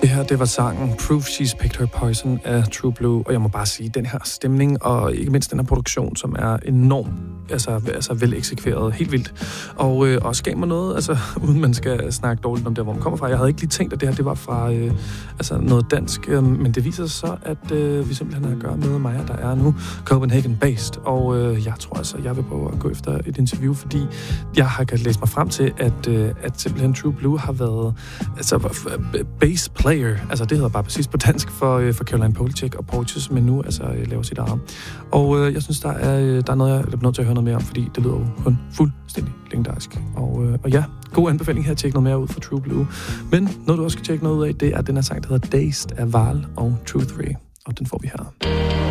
Det her, det var sangen Proof She's Picked Her Poison af True Blue, og jeg må bare sige, den her stemning, og ikke mindst den her produktion, som er enormt altså vel eksekveret, helt vildt, og også gav mig noget, altså uden man skal snakke dårligt om der, hvor man kommer fra. Jeg havde ikke lige tænkt, at det her, det var fra noget dansk, men det viser sig så, at vi simpelthen har at gøre med Maja, der er nu Copenhagen-based, og jeg tror altså, jeg vil prøve at gå efter et interview, fordi jeg har kan læse mig frem til, at simpelthen True Blue har været bass player, altså det hedder bare præcis på dansk for Caroline Polachek og Porteous, men nu altså laver sit arm. Og jeg synes, der er noget, jeg er nødt til at høre noget mere om, fordi det lyder jo kun fuldstændig legendarisk. Og ja, god anbefaling her at tjekke noget mere ud for True Blue. Men noget, du også skal tjekke noget ud af, det er den her sang, der hedder Dazed af Val og Truth Free, og den får vi her.